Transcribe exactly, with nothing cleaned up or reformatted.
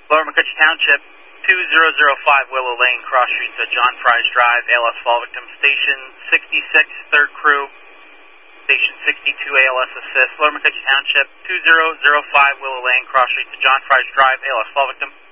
Lower McCutcheon Township, two zero zero five Willow Lane, cross street to John Fry's Drive, A L S fall victim. Station sixty-six, third crew. Station sixty-two, A L S assist. Lower McCutcheon Township, two zero zero five Willow Lane, cross street to John Fry's Drive, A L S fall victim.